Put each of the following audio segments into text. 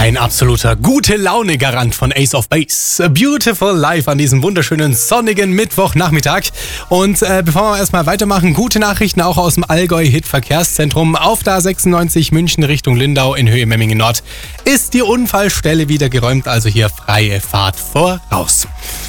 Ein absoluter Gute-Laune-Garant von Ace of Base. Beautiful Life an diesem wunderschönen sonnigen Mittwochnachmittag. Und bevor wir erstmal weitermachen, gute Nachrichten auch aus dem Allgäu-Hit-Verkehrszentrum. Auf der A96 München Richtung Lindau in Höhe Memmingen Nord ist die Unfallstelle wieder geräumt, also hier freie Fahrt voraus.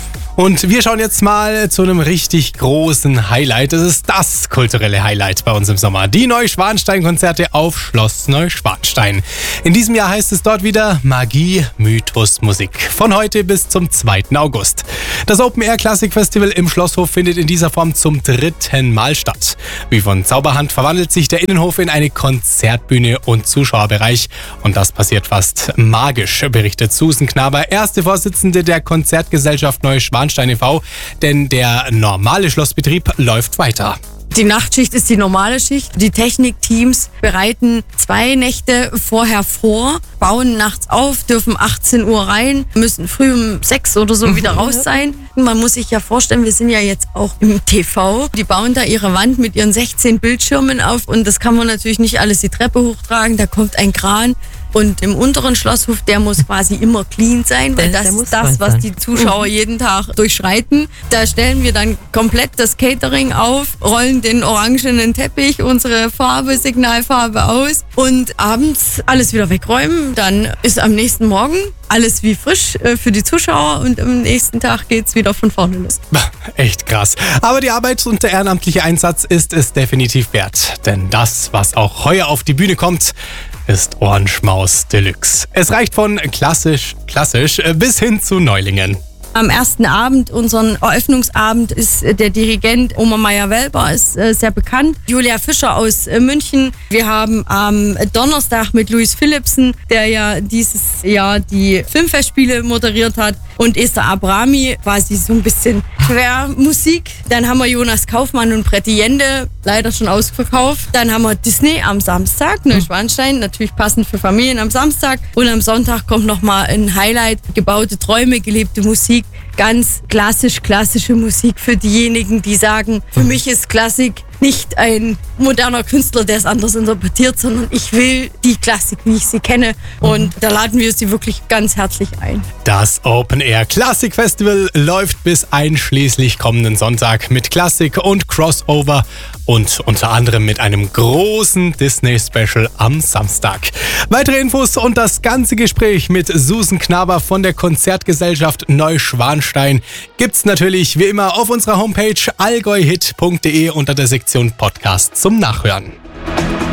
Und wir schauen jetzt mal zu einem richtig großen Highlight. Das ist das kulturelle Highlight bei uns im Sommer. Die Neuschwanstein-Konzerte auf Schloss Neuschwanstein. In diesem Jahr heißt es dort wieder Magie, Mythos, Musik. Von heute bis zum 2. August. Das Open-Air-Klassik-Festival im Schlosshof findet in dieser Form zum 3. Mal statt. Wie von Zauberhand verwandelt sich der Innenhof in eine Konzertbühne und Zuschauerbereich. Und das passiert fast magisch, berichtet Susan Knaber, erste Vorsitzende der Konzertgesellschaft Neuschwanstein e.V., denn der normale Schlossbetrieb läuft weiter. Die Nachtschicht ist die normale Schicht. Die Technikteams bereiten 2 Nächte vorher vor, bauen nachts auf, dürfen 18 Uhr rein, müssen früh um 6 oder so wieder raus sein. Man muss sich ja vorstellen, wir sind ja jetzt auch im TV. Die bauen da ihre Wand mit ihren 16 Bildschirmen auf und das kann man natürlich nicht alles die Treppe hochtragen. Da kommt ein Kran. Und im unteren Schlosshof, der muss quasi immer clean sein, weil das ist das, was die Zuschauer jeden Tag durchschreiten. Da stellen wir dann komplett das Catering auf, rollen den orangenen Teppich, unsere Farbe, Signalfarbe aus und abends alles wieder wegräumen. Dann ist am nächsten Morgen alles wie frisch für die Zuschauer und am nächsten Tag geht's wieder von vorne los. Echt krass. Aber die Arbeit und der ehrenamtliche Einsatz ist es definitiv wert. Denn das, was auch heuer auf die Bühne kommt, ist Ohrenschmaus Deluxe. Es reicht von klassisch bis hin zu Neulingen. Am ersten Abend, unseren Eröffnungsabend, ist der Dirigent Oma Meyer-Welber, ist sehr bekannt. Julia Fischer aus München. Wir haben am Donnerstag mit Louis Philipsen, der ja dieses Jahr die Filmfestspiele moderiert hat, und Esther Abrami, quasi so ein bisschen Quermusik. Dann haben wir Jonas Kaufmann und Bretti Jende, leider schon ausverkauft. Dann haben wir Disney am Samstag, Neuschwanstein, natürlich passend für Familien am Samstag. Und am Sonntag kommt nochmal ein Highlight, gebaute Träume, gelebte Musik. Ganz klassische Musik für diejenigen, die sagen, für mich ist Klassik nicht ein moderner Künstler, der es anders interpretiert, sondern ich will die Klassik, wie ich sie kenne. Und da laden wir sie wirklich ganz herzlich ein. Das Open Air Klassik Festival läuft bis einschließlich kommenden Sonntag mit Klassik und Crossover und unter anderem mit einem großen Disney-Special am Samstag. Weitere Infos und das ganze Gespräch mit Susan Knaber von der Konzertgesellschaft Neuschwanstein gibt's natürlich wie immer auf unserer Homepage allgäuhit.de unter der Sektion Podcast zum Nachhören.